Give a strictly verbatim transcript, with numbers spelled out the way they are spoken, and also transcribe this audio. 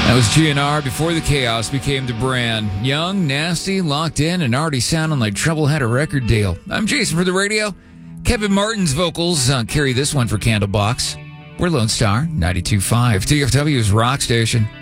That was G N R before the chaos became the brand. Young, nasty, locked in, and already sounding like Trouble had a record deal. I'm Jason for the radio. Kevin Martin's vocals uh, carry this one for Candlebox. We're Lone Star, ninety-two point five, T F W's Rock Station.